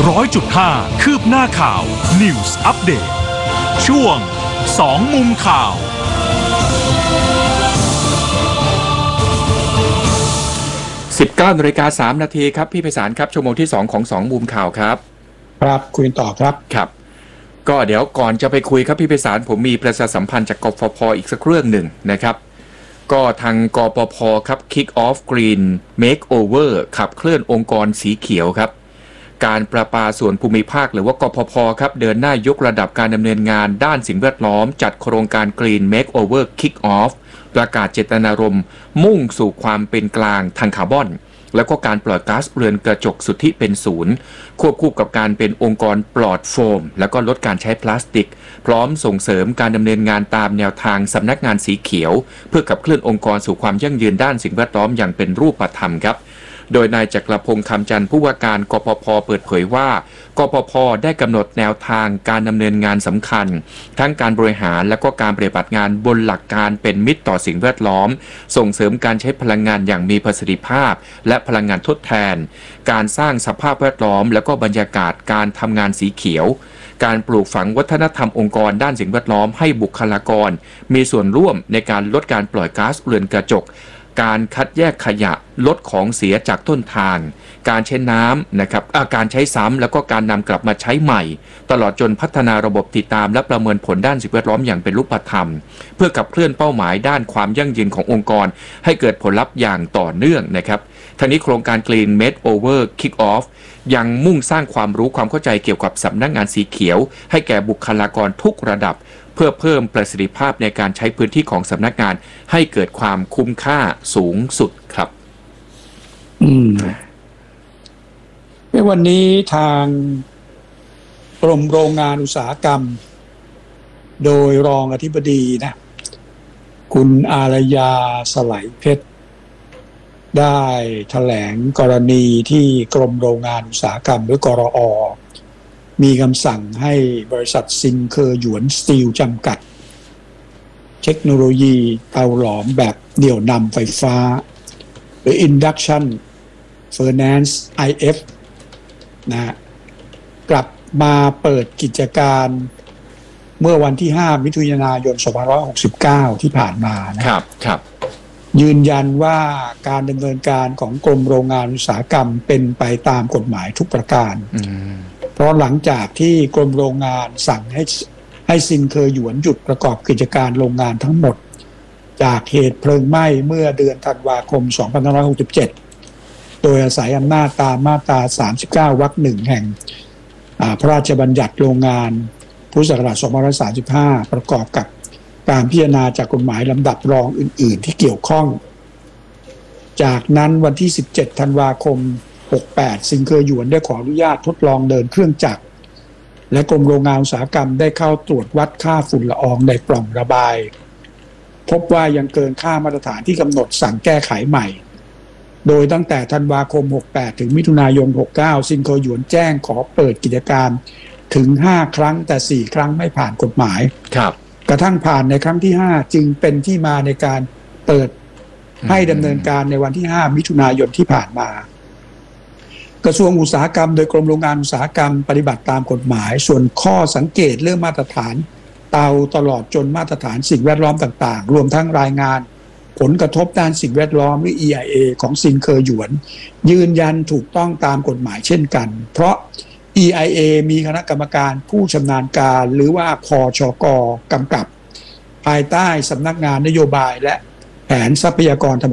100.5 คืบหน้าข่าว News Update ช่วง2มุมข่าว 19:03 น.ครับพี่ไพศาลครับชั่วโมงที่2ของ2มุมข่าวครับครับคุยต่อครับครับก็เดี๋ยวก่อนจะไปคุยครับพี่ไพศาลผมมีประชาสัมพันธ์จากกฟผ.อีกสักเรื่องหนึ่งนะครับก็ทางกปภ.ครับ Kick Off Green Makeover ขับเคลื่อนองค์กรสีเขียวครับการประปาส่วนภูมิภาคหรือว่ากปภ.ครับเดินหน้ายกระดับการดำเนินงานด้านสิ่งแวดล้อมจัดโครงการ Green Makeover Kick Off ประกาศเจตนารมณ์มุ่งสู่ความเป็นกลางทางคาร์บอนแล้วก็การปล่อยก๊าซเรือนกระจกสุทธิเป็นศูนย์ควบคู่กับการเป็นองค์กรปลอดโฟมแล้วก็ลดการใช้พลาสติกพร้อมส่งเสริมการดำเนินงานตามแนวทางสำนักงานสีเขียวเพื่อขับเคลื่อนองค์กรสู่ความยั่งยืนด้านสิ่งแวดล้อมอย่างเป็นรูปธรรมครับโดยนายจักรพงษ์คำจันทร์ผู้ว่าการกปภ.เปิดเผยว่ากปภ.ได้กำหนดแนวทางการดำเนินงานสำคัญทั้งการบริหารและก็การปฏิบัติงานบนหลักการเป็นมิตรต่อสิ่งแวดล้อมส่งเสริมการใช้พลังงานอย่างมีประสิทธิภาพและพลังงานทดแทนการสร้างสภาพแวดล้อมและก็บรรยากาศการทำงานสีเขียวการปลูกฝังวัฒนธรรมองค์กรด้านสิ่งแวดล้อมให้บุคลากรมีส่วนร่วมในการลดการปล่อยก๊าซเรือนกระจกการคัดแยกขยะลดของเสียจากต้นทางการใช้น้ำนะครับการใช้ซ้ำแล้วก็การนำกลับมาใช้ใหม่ตลอดจนพัฒนาระบบติดตามและประเมินผลด้านสิ่งแวดล้อมอย่างเป็นรูปธรรมเพื่อขับเคลื่อนเป้าหมายด้านความยั่งยืนขององค์กรให้เกิดผลลัพธ์อย่างต่อเนื่องนะครับทั้งนี้โครงการ Green Makeover Kick Off ยังมุ่งสร้างความรู้ความเข้าใจเกี่ยวกับสำนักงานสีเขียวให้แก่บุคลากรทุกระดับเพื่อเพิ่มประสิทธิภาพในการใช้พื้นที่ของสำนักงานให้เกิดความคุ้มค่าสูงสุดครับในวันนี้ทางกรมโรงงานอุตสาหกรรมโดยรองอธิบดีนะคุณอารยาสไลเพชรได้แถลงกรณีที่กรมโรงงานอุตสาหกรรมหรือกรอ.มีคำสั่งให้บริษัทซินเคอร์หยวนสตีลจำกัดเทคโนโลยีเตาหลอมแบบเดี่ยวนำไฟฟ้าหรือ Induction Furnace IF นะกลับมาเปิดกิจการเมื่อวันที่5มิถุนายน2569ที่ผ่านมานะครับยืนยันว่าการดำเนินการของกรมโรงงานอุตสาหกรรมเป็นไปตามกฎหมายทุกประการเพราะหลังจากที่กรมโรงงานสั่งให้ซินเคอร์หยวนหยุดประกอบกิจการโรงงานทั้งหมดจากเหตุเพลิงไหม้เมื่อเดือนธันวาคม2567โดยอาศัยอำนาจตามมาตรา39วรรค 1แห่งพระราชบัญญัติโรงงานพุทธศักราช2535ประกอบกับการพิจารณาจากกฎหมายลำดับรองอื่นๆที่เกี่ยวข้องจากนั้นวันที่17ธันวาคม68ซินเคอร์หยวนได้ขออนุญาตทดลองเดินเครื่องจักรและกรมโรงงานอุตสาหกรรมได้เข้าตรวจวัดค่าฝุ่นละอองในปล่องระบายพบว่ายังเกินค่ามาตรฐานที่กำหนดสั่งแก้ไขใหม่โดยตั้งแต่ธันวาคม68ถึงมิถุนายน69ซินเคอร์หยวนแจ้งขอเปิดกิจการถึง5ครั้งแต่4ครั้งไม่ผ่านกฎหมายครับกระทั่งผ่านในครั้งที่5จึงเป็นที่มาในการเปิดให้ดำเนินการในวันที่5มิถุนายนที่ผ่านมากระทรวงอุตสาหกรรมโดยกรมโรงงานอุตสาหกรรมปฏิบัติตามกฎหมายส่วนข้อสังเกตเรื่องมาตรฐานเตาตลอดจนมาตรฐานสิ่งแวดล้อมต่างๆรวมทั้งรายงานผลกระทบด้านสิ่งแวดล้อมหรือ EIA ของซินเคอร์หยวนยืนยันถูกต้องตามกฎหมายเช่นกันเพราะ EIA มีคณะกรรมการผู้ชำนาญการหรือว่าคชก.กำกับภายใต้สำนักงานนโยบายและแผนทรัพยากรธรรม